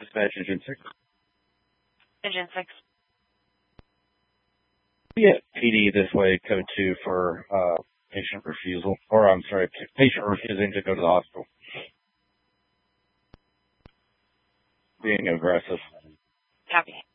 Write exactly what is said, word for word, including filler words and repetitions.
Dispatch Engine six. Engine six. Yeah, P D this way, code two for uh, patient refusal. Or, I'm sorry, patient refusing to go to the hospital. Being aggressive. Copy.